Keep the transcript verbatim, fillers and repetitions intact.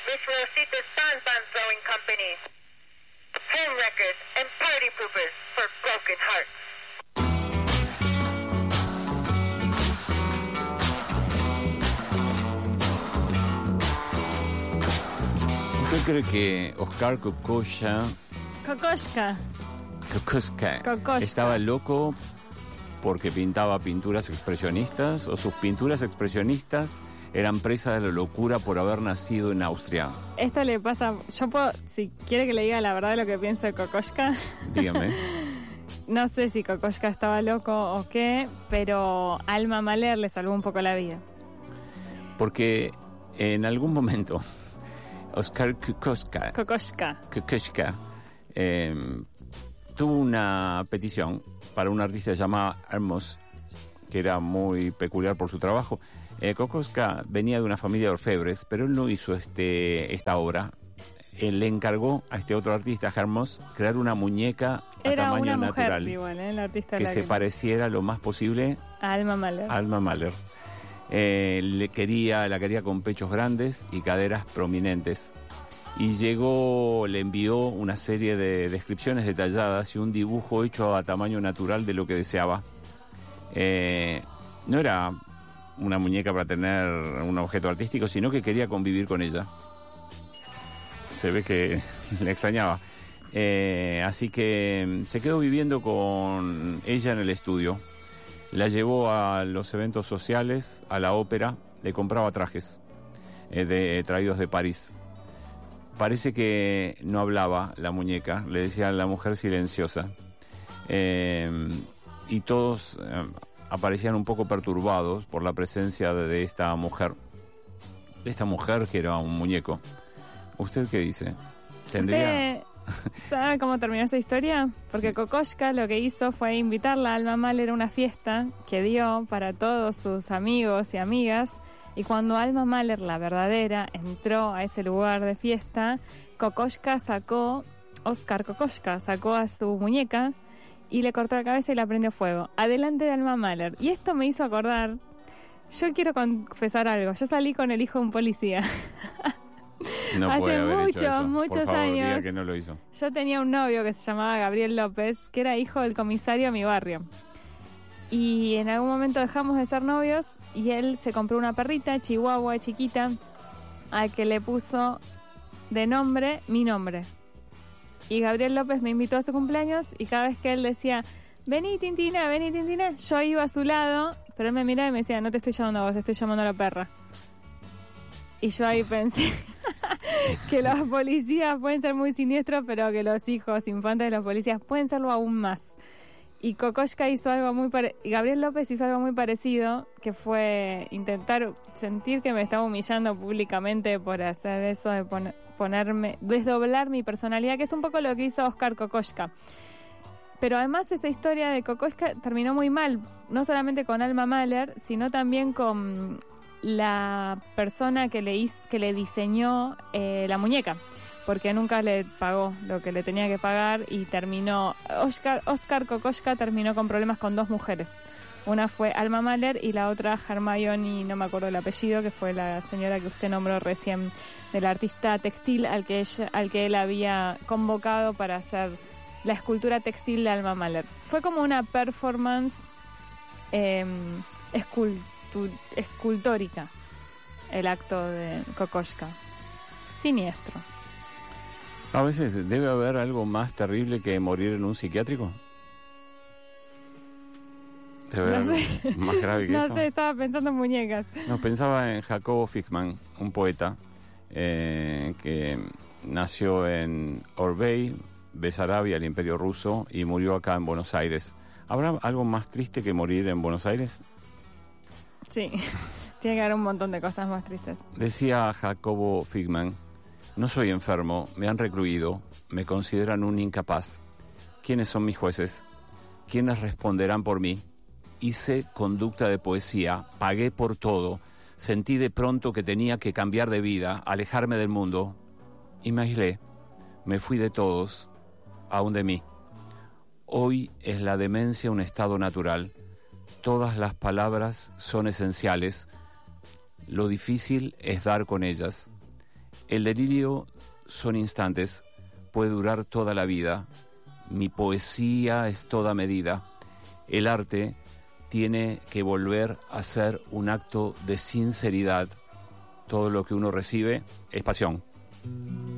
This Rosita's Fan Throwing Company. Home wreckers and party poopers for broken hearts. ¿Usted cree que Oskar Kokoschka Kokoschka Kokoschka Kokoschka estaba loco porque pintaba pinturas expresionistas, o sus pinturas expresionistas eran presa de la locura por haber nacido en Austria? Esto le pasa... Yo puedo... Si quiere que le diga la verdad de lo que pienso de Kokoschka... Dígame. No sé si Kokoschka estaba loco o qué, pero Alma Mahler le salvó un poco la vida. Porque en algún momento Oskar Kokoschka Kokoschka Kokoschka eh, tuvo una petición para un artista llamado Hermos, que era muy peculiar por su trabajo. Eh, Kokoschka venía de una familia de orfebres, pero él no hizo este esta obra. Él le encargó a este otro artista, Hermos, crear una muñeca a Era tamaño una mujer, natural, igual, ¿eh? El artista que la se pareciera lo más posible a Alma Mahler. a Alma Mahler. Eh, le quería, la quería con pechos grandes y caderas prominentes. Y llegó, le envió una serie de descripciones detalladas y un dibujo hecho a tamaño natural de lo que deseaba. Eh, no era una muñeca para tener un objeto artístico, sino que quería convivir con ella. Se ve que le extrañaba. Eh, así que se quedó viviendo con ella en el estudio. La llevó a los eventos sociales, a la ópera, le compraba trajes eh, de, traídos de París. Parece que no hablaba la muñeca, le decían la mujer silenciosa. Eh, y todos eh, aparecían un poco perturbados por la presencia de, de esta mujer. De esta mujer que era un muñeco. ¿Usted qué dice? ¿Tendría...? ¿Usted sabe cómo terminó esta historia? Porque Kokoschka lo que hizo fue invitarla a Alma Mahler a una fiesta que dio para todos sus amigos y amigas. Y cuando Alma Mahler, la verdadera, entró a ese lugar de fiesta, Kokoschka sacó, Oskar Kokoschka sacó a su muñeca y le cortó la cabeza y la prendió fuego, adelante de Alma Mahler. Y esto me hizo acordar, yo quiero confesar algo, yo salí con el hijo de un policía. No Hace puede haber muchos, hecho eso. muchos Por favor, años. diga que no lo hizo. Yo tenía un novio que se llamaba Gabriel López, que era hijo del comisario de mi barrio. Y en algún momento dejamos de ser novios y él se compró una perrita, chihuahua, chiquita, al que le puso de nombre mi nombre. Y Gabriel López me invitó a su cumpleaños y cada vez que él decía, vení Tintina, vení Tintina, yo iba a su lado, pero él me miraba y me decía, no te estoy llamando a vos, te estoy llamando a la perra. Y yo ahí pensé que los policías pueden ser muy siniestros, pero que los hijos infantes de los policías pueden serlo aún más. Y Kokoschka hizo algo muy parecido, Gabriel López hizo algo muy parecido, que fue intentar sentir que me estaba humillando públicamente por hacer eso de poner, ponerme, desdoblar mi personalidad, que es un poco lo que hizo Oskar Kokoschka. Pero además esa historia de Kokoschka terminó muy mal, no solamente con Alma Mahler, sino también con la persona que le hizo, que le diseñó eh, la muñeca, porque nunca le pagó lo que le tenía que pagar y terminó, Oskar, Oskar Kokoschka terminó con problemas con dos mujeres. Una fue Alma Mahler y la otra Hermione, no me acuerdo el apellido, que fue la señora que usted nombró recién, del artista textil al que ella, al que él había convocado para hacer la escultura textil de Alma Mahler. Fue como una performance eh, escultura escultórica el acto de Kokoschka. Siniestro. A veces debe haber algo más terrible que morir en un psiquiátrico. Debe haber No sé. algo más grave que No eso. sé, estaba pensando en muñecas. No, pensaba en Jacobo Fickman, un poeta eh, que nació en Orbey, Besarabia, el Imperio Ruso, y murió acá en Buenos Aires. ¿Habrá algo más triste que morir en Buenos Aires? Sí, tiene que haber un montón de cosas más tristes. Decía Jacobo Fickman, no soy enfermo, me han recluido, me consideran un incapaz. ¿Quiénes son mis jueces? ¿Quiénes responderán por mí? Hice conducta de poesía, pagué por todo, sentí de pronto que tenía que cambiar de vida, alejarme del mundo, y me aislé, me fui de todos, aún de mí. Hoy es la demencia un estado natural. Todas las palabras son esenciales. Lo difícil es dar con ellas. El delirio son instantes, puede durar toda la vida. Mi poesía es toda medida. El arte tiene que volver a ser un acto de sinceridad. Todo lo que uno recibe es pasión.